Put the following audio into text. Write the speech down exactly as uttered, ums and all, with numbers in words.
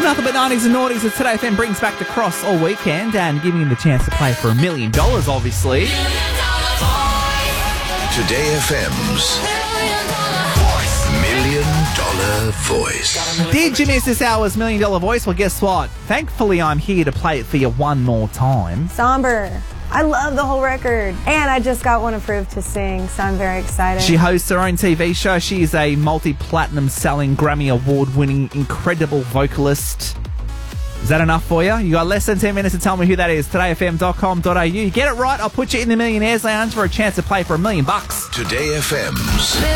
Nothing but nineties and noughties as Today F M brings back the cross all weekend and giving you the chance to play for a million dollars, obviously. Today F M's Million Dollar Voice. Did you miss this hour's Million Dollar Voice? Well, guess what? Thankfully, I'm here to play it for you one more time. Somber. I love the whole record. And I just got one approved to sing, so I'm very excited. She hosts her own T V show. She is a multi-platinum selling, Grammy Award-winning, incredible vocalist. Is that enough for you? You got less than ten minutes to tell me who that is. today f m dot com dot a u. You get it right, I'll put you in the Millionaires Lounge for a chance to play for a million bucks. Today F M's